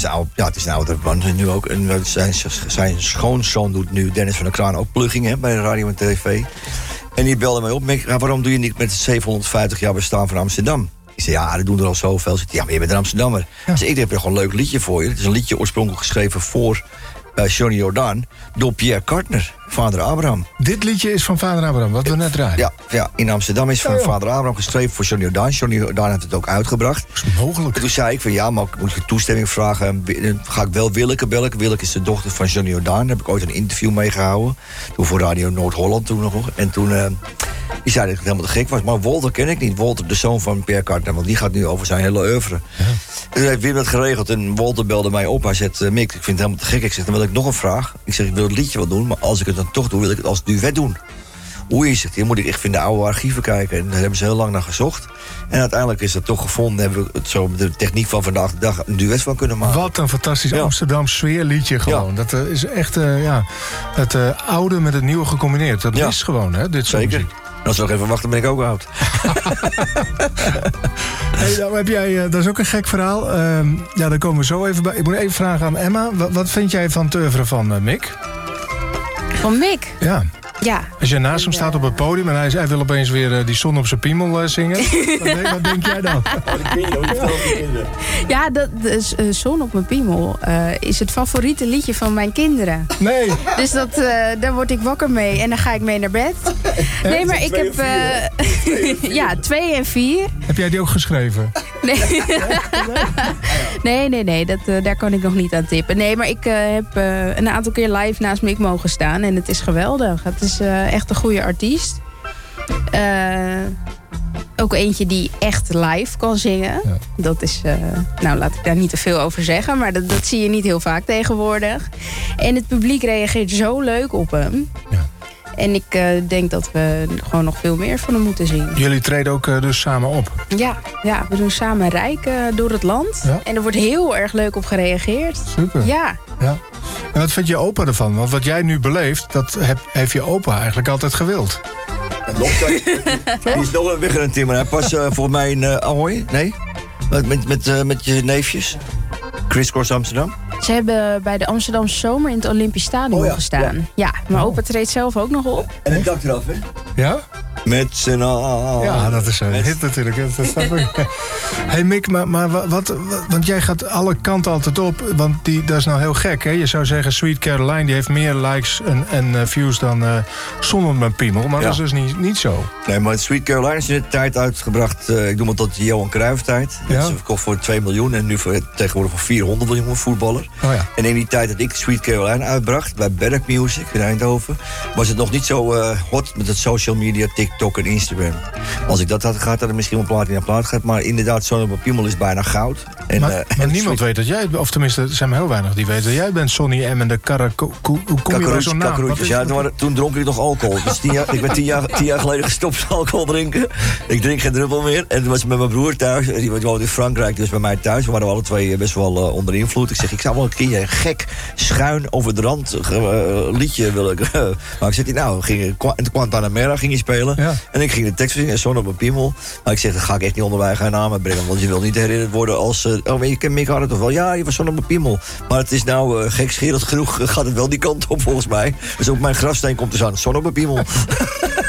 het is een oudere man nu ook. En zijn schoonzoon doet nu, Dennis van der Kraan, ook plugging hè, bij de radio en tv. En die belde mij op. Waarom doe je niet met het 750 jaar bestaan van Amsterdam? Ik zei, ja, dat doen er al zoveel. Zei, ja, maar je bent een Amsterdammer. Ja. Dus ik heb er gewoon een leuk liedje voor je. Het is een liedje oorspronkelijk geschreven voor Johnny Jordaan door Pierre Kartner, vader Abraham. Dit liedje is van vader Abraham, wat we net draaien. Ja, in Amsterdam is van vader Abraham geschreven voor Johnny Jordaan. Johnny Jordaan heeft het ook uitgebracht. Dat is mogelijk. En toen zei ik van ja, maar moet je toestemming vragen. Dan ga ik wel Willeke bellen. Willeke is de dochter van Johnny Jordaan. Daar heb ik ooit een interview mee gehouden. Toen voor Radio Noord-Holland toen nog. En toen die zei dat ik helemaal te gek was. Maar Walter ken ik niet. Walter, de zoon van Pierre Kartner. Want die gaat nu over zijn hele oeuvre. Ja. En toen heeft Wim dat geregeld. En Walter belde mij op. Hij zegt, Mick, ik vind het helemaal te gek. Ik zeg, dan wil ik nog een vraag. Ik zeg, ik wil het liedje wel doen. Maar als ik het dan toch doe, wil ik het als duet doen. Hoe is het? Hier moet ik echt in de oude archieven kijken. En daar hebben ze heel lang naar gezocht. En uiteindelijk is dat toch gevonden. Hebben we het zo met de techniek van vandaag de dag een duet van kunnen maken. Wat een fantastisch Amsterdam sfeerliedje gewoon. Ja. Dat is echt het oude met het nieuwe gecombineerd. Dat is gewoon, hè? Dit soort zeker. muziek. Als we nog even wachten, ben ik ook oud. Hey, nou heb jij, dat is ook een gek verhaal. Daar komen we zo even bij. Ik moet even vragen aan Emma. Wat vind jij van het oeuvre van Mick? Van Mick? Ja. Ja. Als je naast hem staat op het podium en hij wil opeens weer die zon op zijn piemel zingen. Wat denk jij dan? Ja, Zon op mijn piemel is het favoriete liedje van mijn kinderen. Nee. Dus daar word ik wakker mee en dan ga ik mee naar bed. Nee, maar ik heb... 2 en 4. Heb jij die ook geschreven? Nee. Daar kan ik nog niet aan tippen. Nee, maar ik heb een aantal keer live naast Mick mogen staan. En het is geweldig. Het is echt een goede artiest. Ook eentje die echt live kan zingen. Ja. Dat is, laat ik daar niet te veel over zeggen. Maar dat zie je niet heel vaak tegenwoordig. En het publiek reageert zo leuk op hem. Ja. En ik denk dat we gewoon nog veel meer van hem moeten zien. Jullie treden ook dus samen op? Ja, we doen samen Rijk door het land. Ja. En er wordt heel erg leuk op gereageerd. Super. Ja. En wat vindt je opa ervan? Want wat jij nu beleeft, dat heeft je opa eigenlijk altijd gewild. Die is nog weg een timmer. Hij pas voor mij in Ahoy. Nee? Met je neefjes. Crisscross Amsterdam. Ze hebben bij de Amsterdamse Zomer in het Olympisch Stadion gestaan. Ja, maar opa treedt zelf ook nog op. En het dak eraf, hè? Ja? Met z'n allen. Ja, dat is een hit natuurlijk. Dat snap ik. Hey Mick, maar want jij gaat alle kanten altijd op. Want dat is nou heel gek, hè? Je zou zeggen, Sweet Caroline, die heeft meer likes en views dan Zonder mijn piemel. Maar dat is dus niet zo. Nee, maar Sweet Caroline is in de tijd uitgebracht. Ik noem het tot de Johan Cruijff tijd. Dat is verkocht voor 2 miljoen en nu tegenwoordig voor 400 miljoen voetballer. Oh ja. En in die tijd dat ik Sweet Caroline uitbracht bij Berg Music in Eindhoven, was het nog niet zo hot met het social media, TikTok en Instagram. Als ik dat had gehad, had ik misschien wel plaat in plaat gehad. Maar inderdaad, Sonny op piemel is bijna goud. En, maar niemand weet dat jij, of tenminste, er zijn maar heel weinig die weten dat jij bent Sonny M en de hoe kom je bij zo'n naam? Ja, toen dronk ik nog alcohol. Dus ik ben 10 jaar geleden gestopt met alcohol drinken. Ik drink geen druppel meer. En toen was ik met mijn broer thuis. Die woonde in Frankrijk, dus bij mij thuis. We waren alle twee best wel onder invloed. Ik zeg, ik zou wel een keer een gek, schuin over de rand liedje willen. Maar ik zeg, en toen Guantanamera ging je spelen. Ja. En ik ging de tekst zingen, Zon op mijn piemel. Maar ik zeg, dat ga ik echt niet onder mijn eigen naam brengen. Want je wil niet herinnerd worden als... je kent Mick Harren toch wel? Ja, je was Zon op mijn piemel. Maar het is nou gekscherend genoeg, gaat het wel die kant op volgens mij. Dus op mijn grafsteen komt er zo Zon op mijn piemel.